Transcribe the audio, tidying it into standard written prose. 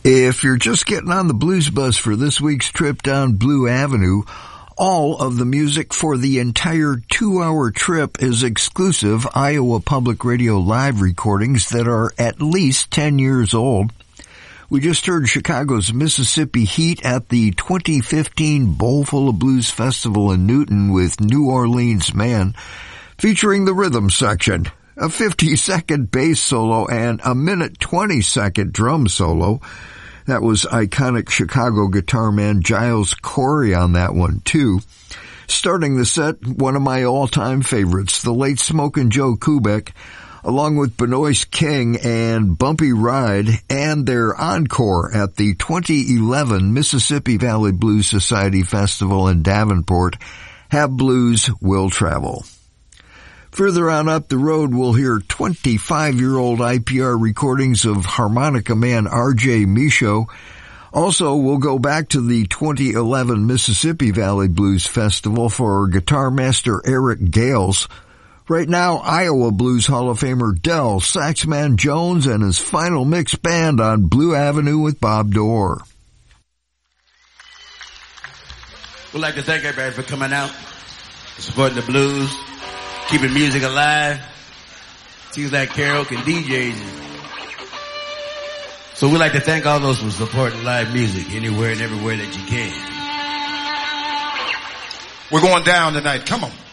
If you're just getting on the blues bus for this week's trip down Blue Avenue, all of the music for the entire 2-hour trip is exclusive Iowa Public Radio live recordings that are at least 10 years old. We just heard Chicago's Mississippi Heat at the 2015 Bowlful of Blues Festival in Newton with New Orleans Man, featuring the rhythm section, a 50-second bass solo and a minute 20-second drum solo. That was iconic Chicago guitar man Giles Corey on that one, too. Starting the set, one of my all-time favorites, the late Smokin' Joe Kubek, along with Benoist King and Bumpy Ride, and their encore at the 2011 Mississippi Valley Blues Society Festival in Davenport, Have Blues, Will Travel. Further on up the road, we'll hear 25-year-old IPR recordings of harmonica man R.J. Michaud. Also, we'll go back to the 2011 Mississippi Valley Blues Festival for guitar master Eric Gales. Right now, Iowa Blues Hall of Famer Del Saxman Jones and his final mix band on Blue Avenue with Bob Dorr. We'd like to thank everybody for coming out, supporting the blues, keeping music alive. Seems like karaoke and DJs. So we'd like to thank all those for supporting live music anywhere and everywhere that you can. We're going down tonight. Come on.